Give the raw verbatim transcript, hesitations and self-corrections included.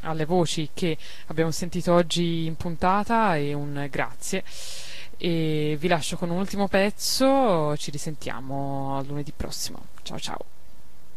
alle voci che abbiamo sentito oggi in puntata e un grazie. E vi lascio con un ultimo pezzo, ci risentiamo lunedì prossimo. Ciao ciao.